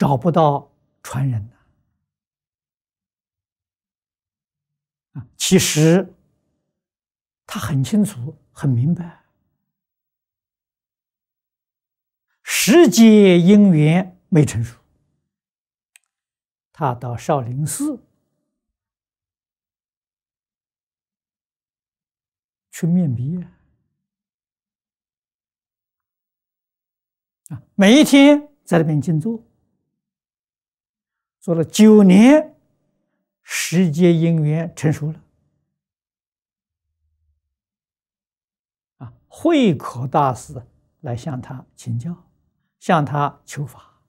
找不到传人其实他很清楚、很明白，时节因缘没成熟，他到少林寺去面壁每一天在那边静坐，做了9年，时节因缘成熟了。慧可大师来向他请教，向他求法，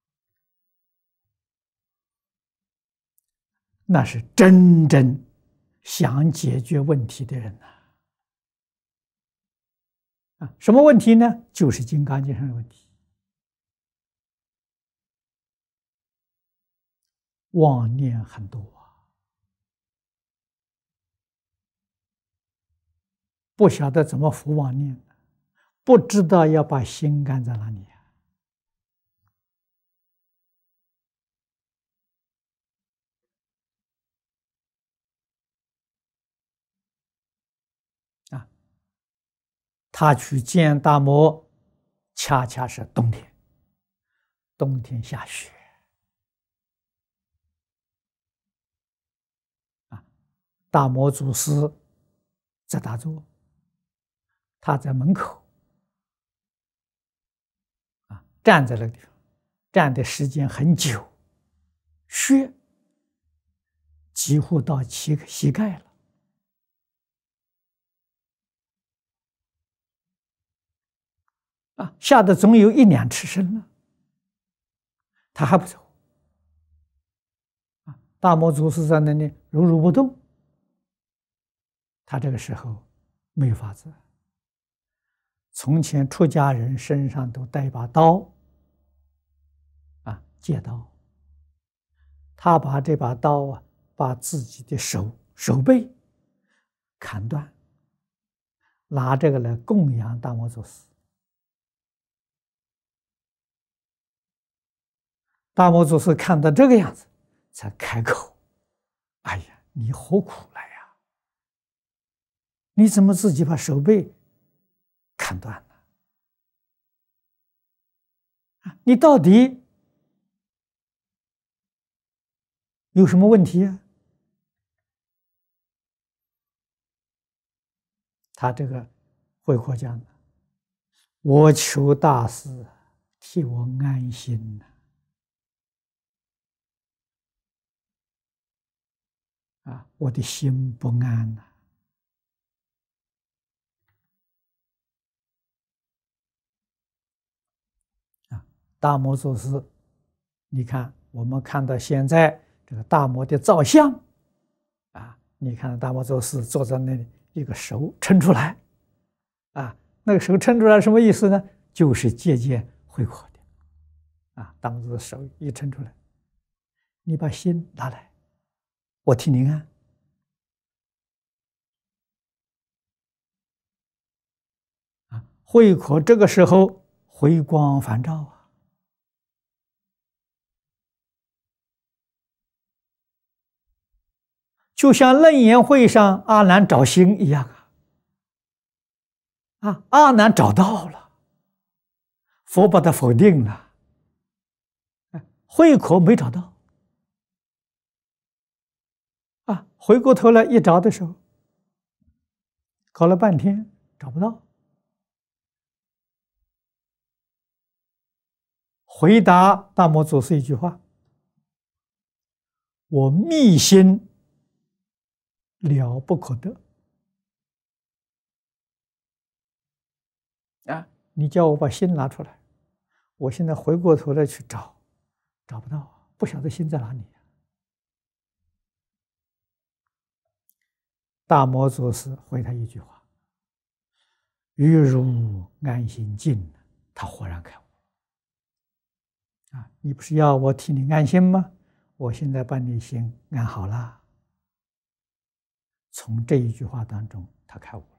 那是真正想解决问题的人什么问题呢？就是《金刚经》上的问题，妄念很多不晓得怎么伏妄念，不知道要把心安在哪里他去见大摩，恰恰是冬天，冬天下雪大摩祖师在打坐，他在门口站在那个地方，站的时间很久，雪几乎到膝盖了下的总有1、2尺深了，他还不走大摩祖师在那里如如不动，他这个时候没有法子。从前出家人身上都带一把刀戒刀，他把这把刀把自己的手背砍断，拿这个来供养大摩祖师。大摩祖师看到这个样子，才开口：“哎呀，你何苦来呀？你怎么自己把手背砍断了？你到底有什么问题啊？”他这个慧可讲的：“我求大师替我安心我的心不安大摩祖师，你看我们看到现在这个大摩的造像你看大摩祖师坐在那里，一个手伸出来那个手伸出来什么意思呢？就是借鉴慧可的大摩祖师手一伸出来，你把心拿来，我替你安慧可这个时候回光返照就像楞严会上阿难找心一样阿难找到了，佛把他否定了，慧可没找到回过头来一找的时候，搞了半天找不到，回答大摩祖师一句话：“我密心了不可得你叫我把心拿出来，我现在回过头来去找，找不到，不晓得心在哪里。”大摩祖师回他一句话：“于如安心静。”他豁然开悟你不是要我替你安心吗？我现在把你心安好了。从这一句话当中，他开悟。